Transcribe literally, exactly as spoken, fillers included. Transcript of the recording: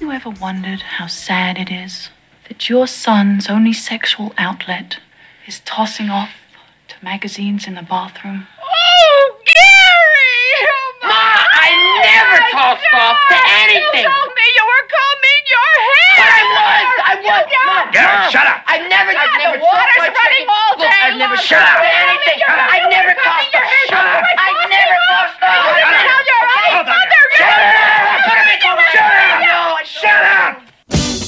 you ever wondered how sad it is that your son's only sexual outlet is tossing off to magazines in the bathroom? Oh, Gary! Oh, Ma, I never tossed off to anything. You told me you were combing your hair. But I was. I was. You Mom, Gary, Mom, shut up. I've never. God, I've never the water's sucked my running chicken. all Look, day I've never long. Shut up. to anything. Shut up.